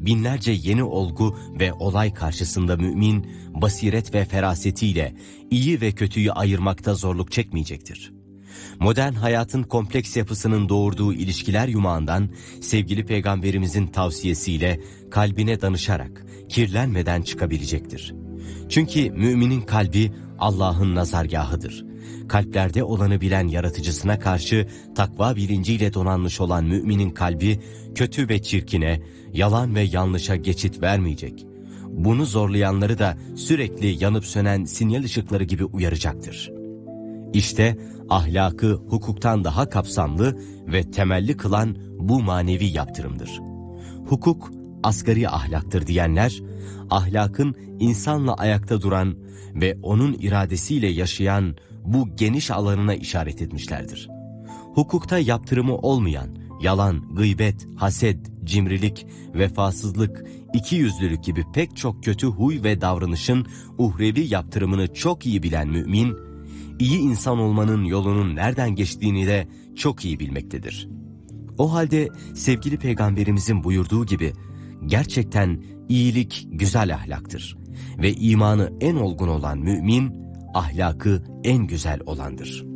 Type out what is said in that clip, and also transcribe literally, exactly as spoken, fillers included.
binlerce yeni olgu ve olay karşısında mümin, basiret ve ferasetiyle iyi ve kötüyü ayırmakta zorluk çekmeyecektir. Modern hayatın kompleks yapısının doğurduğu ilişkiler yumağından sevgili Peygamberimizin tavsiyesiyle kalbine danışarak kirlenmeden çıkabilecektir. Çünkü müminin kalbi Allah'ın nazargahıdır. Kalplerde olanı bilen yaratıcısına karşı takva bilinciyle donanmış olan müminin kalbi kötü ve çirkine, yalan ve yanlışa geçit vermeyecek. Bunu zorlayanları da sürekli yanıp sönen sinyal ışıkları gibi uyaracaktır. İşte ahlakı hukuktan daha kapsamlı ve temelli kılan bu manevi yaptırımdır. Hukuk asgari ahlaktır diyenler, ahlakın insanla ayakta duran ve onun iradesiyle yaşayan bu geniş alanına işaret etmişlerdir. Hukukta yaptırımı olmayan yalan, gıybet, haset, cimrilik, vefasızlık, ikiyüzlülük gibi pek çok kötü huy ve davranışın uhrevi yaptırımını çok iyi bilen mümin, iyi insan olmanın yolunun nereden geçtiğini de çok iyi bilmektedir. O halde sevgili Peygamberimizin buyurduğu gibi, gerçekten iyilik güzel ahlaktır ve imanı en olgun olan mümin, ahlakı en güzel olandır.